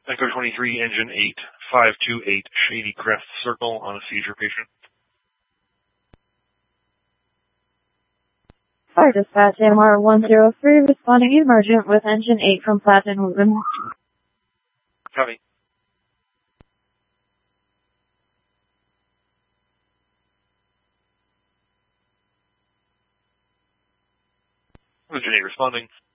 Echo 23, Engine 8, 528, Shady Crest Circle on a seizure patient. Fire dispatch, MR 103, responding emergent with Engine 8 from Platinum. Copy. Engine 8 responding.